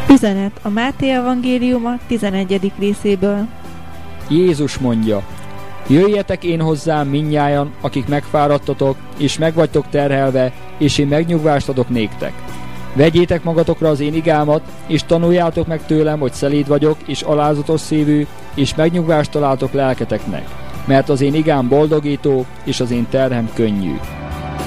Üzenet a Máté evangéliuma 11. részéből. Jézus mondja: Jöjjetek én hozzám mindnyájan, akik megfáradtatok, és megvagytok terhelve, és én megnyugvást adok néktek. Vegyétek magatokra az én igámat, és tanuljátok meg tőlem, hogy szelíd vagyok, és alázatos szívű, és megnyugvást találtok lelketeknek, mert az én igám boldogító, és az én terhem könnyű.